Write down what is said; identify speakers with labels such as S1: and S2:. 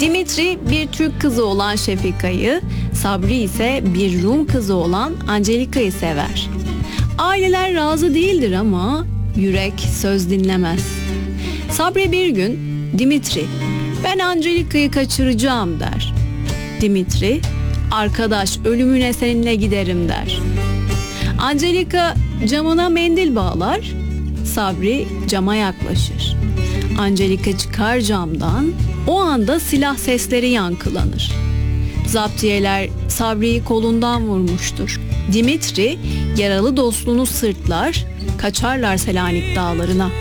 S1: Dimitri bir Türk kızı olan Şefika'yı, Sabri ise bir Rum kızı olan Angelika'yı sever. Aileler razı değildir ama yürek söz dinlemez. Sabri bir gün, Dimitri, ben Angelika'yı kaçıracağım der. Dimitri, arkadaş ölümüne seninle giderim der. Angelika camına mendil bağlar, Sabri cama yaklaşır. Angelika çıkar camdan, o anda silah sesleri yankılanır. Zaptiyeler Sabri'yi kolundan vurmuştur. Dimitri yaralı dostunu sırtlar, kaçarlar Selanik dağlarına.